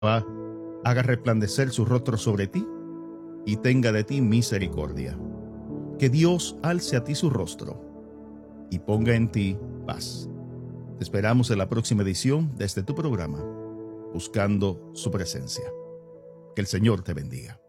haga resplandecer su rostro sobre ti y tenga de ti misericordia. Que Dios alce a ti su rostro y ponga en ti paz. Te esperamos en la próxima edición de este tu programa, Buscando su Presencia. Que el Señor te bendiga.